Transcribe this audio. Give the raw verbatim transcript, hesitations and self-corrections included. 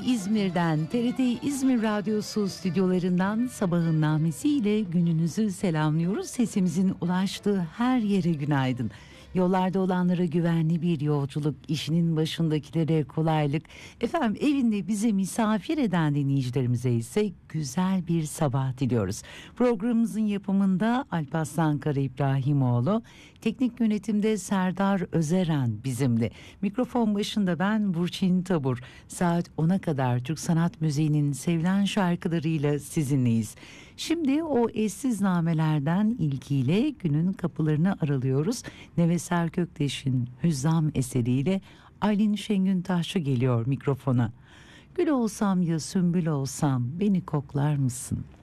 İzmir'den, T R T İzmir Radyosu stüdyolarından sabahın namesiyle gününüzü selamlıyoruz. Sesimizin ulaştığı her yere günaydın. Yollarda olanlara güvenli bir yolculuk, işinin başındakilere kolaylık, efendim evinde bize misafir eden dinleyicilerimize ise güzel bir sabah diliyoruz. Programımızın yapımında Alparslan Kara İbrahimoğlu, teknik yönetimde Serdar Özeren bizimle. Mikrofon başında ben Burçin Tabur. Saat ona kadar Türk sanat müziğinin sevilen şarkılarıyla sizinleyiz. Şimdi o eşsiz namelerden ilkiyle günün kapılarını aralıyoruz. Neveser Kökteş'in Hüzzam eseriyle Aylin Şengün Taşçı geliyor mikrofona. Gül olsam ya sümbül olsam beni koklar mısın?